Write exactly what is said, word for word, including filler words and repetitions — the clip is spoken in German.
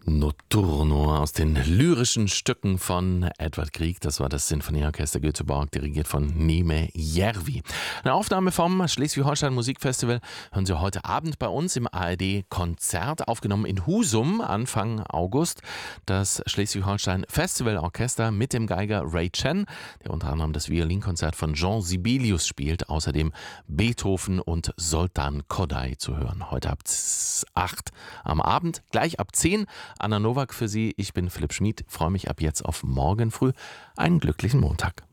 Notturno aus den lyrischen Stücken von Edvard Grieg. Das war das Sinfonieorchester Göteborg, dirigiert von Neme Järvi. Eine Aufnahme vom Schleswig-Holstein Musikfestival hören Sie heute Abend bei uns im A R D-Konzert, aufgenommen in Husum Anfang August. Das Schleswig-Holstein Festivalorchester mit dem Geiger Ray Chen, der unter anderem das Violinkonzert von Jean Sibelius spielt. Außerdem Beethoven und Zoltan Kodály zu hören. Heute ab acht am Abend, gleich ab zehn. Anna Nowak für Sie, ich bin Philipp Schmid, freue mich ab jetzt auf morgen früh. Einen glücklichen Montag.